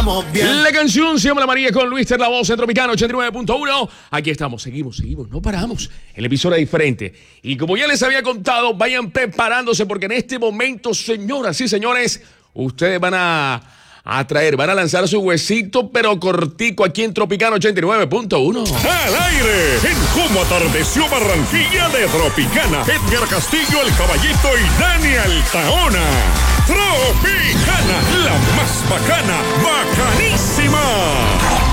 pasamos bien. La canción se llama La María con Luis Ter, la voz en Tropicana 89.1. Aquí estamos, seguimos, no paramos. El episodio es diferente. Y como ya les había contado, vayan preparándose porque en este momento, señoras y señores, ustedes van a lanzar su huesito, pero cortico aquí en Tropicana 89.1. ¡Al aire! En cómo atardeció Barranquilla de Tropicana. Edgar Castillo, el Caballito y Dani Altaona. Tropicana, la más bacana, bacanísima.